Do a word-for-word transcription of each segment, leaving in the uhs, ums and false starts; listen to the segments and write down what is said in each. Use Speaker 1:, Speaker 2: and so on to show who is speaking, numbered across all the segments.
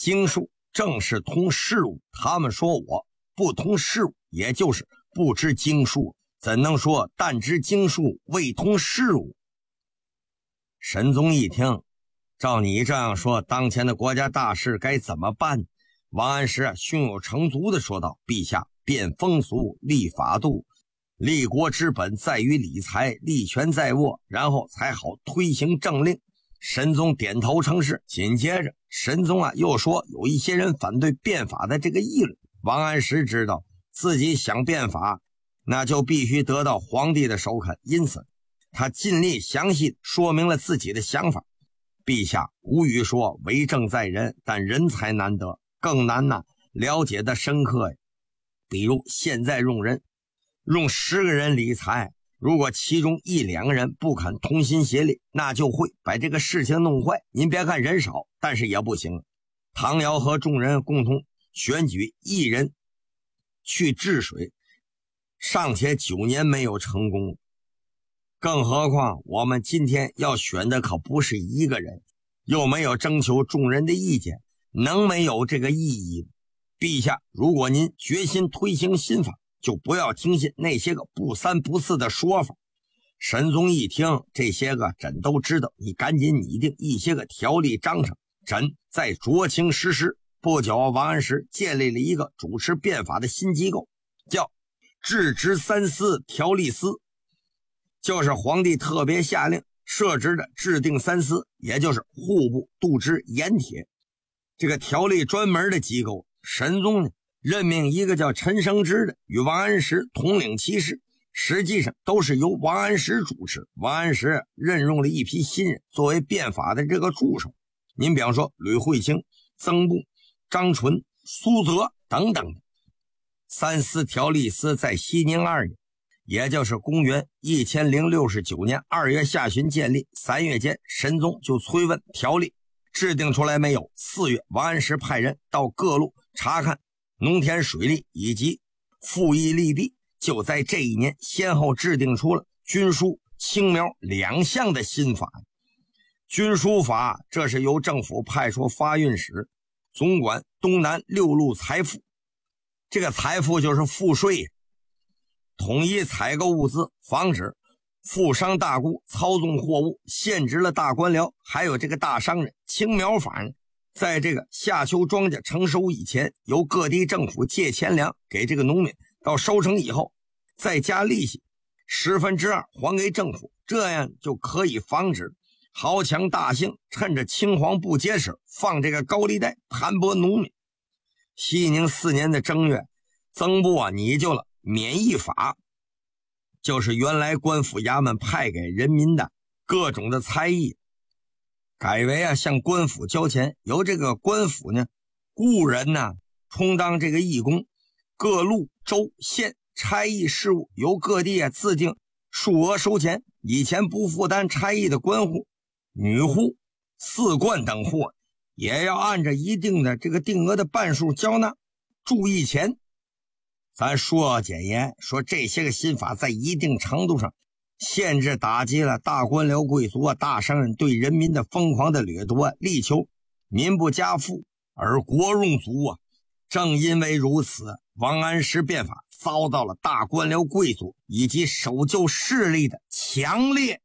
Speaker 1: 经术正是通事物，他们说我不通事物，也就是不知经术，怎能说但知经术未通事物？神宗一听，照你这样说，当前的国家大事该怎么办？王安石胸有成竹地说道：陛下，变风俗，立法度，立国之本在于理财，利权在握，然后才好推行政令。神宗点头称是。紧接着神宗啊又说，有一些人反对变法的这个议论。王安石知道自己想变法，那就必须得到皇帝的首肯，因此他尽力详细说明了自己的想法。陛下，无语说为政在人，但人才难得，更难呐，了解的深刻呀。比如现在用人，用十个人理财，如果其中一两个人不肯同心协力，那就会把这个事情弄坏。您别看人少，但是也不行。唐尧和众人共同选举一人去治水，尚且九年没有成功，更何况我们今天要选的可不是一个人，又没有征求众人的意见，能没有这个意义？陛下，如果您决心推行新法，就不要听信那些个不三不四的说法。神宗一听，这些个朕都知道，你赶紧拟定一些个条例章程，朕再酌情实施。不久，王安石建立了一个主持变法的新机构，叫制执三司条例司，就是皇帝特别下令设置的制定三司，也就是户部、度支、盐铁这个条例专门的机构。神宗呢任命一个叫陈生之的与王安石统领其事，实际上都是由王安石主持。王安石任用了一批新人作为变法的这个助手，您比方说吕惠卿、曾布、张纯、苏泽等等。三司条例司在熙宁二年，也就是公元一千零六十九年二月下旬建立，三月间神宗就催问条例制定出来没有。四月，王安石派人到各路查看农田水利以及赋役利弊，就在这一年先后制定出了军书、青苗两项的新法。军书法，这是由政府派出发运使总管东南六路财赋，这个财赋就是赋税，统一采购物资，防止富商大贾操纵货物，限制了大官僚还有这个大商人。青苗法呢，在这个夏秋庄稼成熟以前，由各地政府借钱粮给这个农民，到收成以后再加利息十分之二还给政府，这样就可以防止豪强大姓趁着青黄不接时放这个高利贷盘剥农民。熙宁四年的正月，曾布啊拟就了免役法，就是原来官府衙门派给人民的各种的差役，改为啊向官府交钱，由这个官府呢雇人呢充当这个义工，各路州县差役事务由各地啊自定数额收钱。以前不负担差役的官户、女户、四官等户也要按照一定的这个定额的半数交纳注意钱。咱说简言说，这些个新法在一定程度上限制打击了大官僚贵族啊、大商人对人民的疯狂的掠夺，力求民不加富而国荣足啊。正因为如此，王安石变法遭到了大官僚贵族以及守旧势力的强烈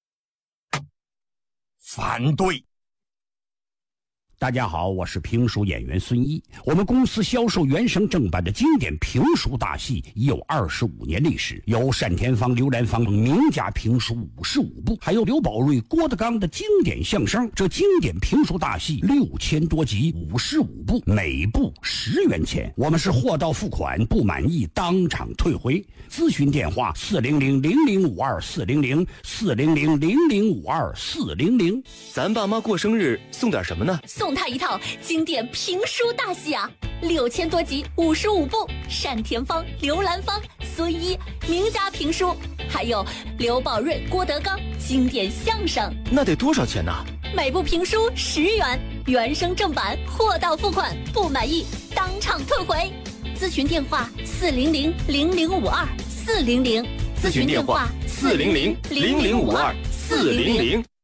Speaker 1: 反对。
Speaker 2: 大家好，我是评书演员孙一。我们公司销售原声正版的经典评书大戏已有二十五年历史，有单田芳、刘兰芳名家评书五十五部，还有刘宝瑞、郭德纲的经典相声。这经典评书大戏六千多集，五十五部，每部十元钱。我们是货到付款，不满意当场退回。咨询电话：四零零零零五二四零零四零零零零五二四零零。
Speaker 3: 咱爸妈过生日送点什么呢？
Speaker 4: 送他一套经典评书大戏啊，六千多集，五十五部，单田芳、刘兰芳、孙一名家评书，还有刘宝瑞、郭德纲经典相声。
Speaker 3: 那得多少钱呢？
Speaker 4: 每部评书十元，原声正版，货到付款，不满意当场退回。咨询电话：四零零零零五二四零零。
Speaker 3: 咨询电话：四零零零零五二四零零。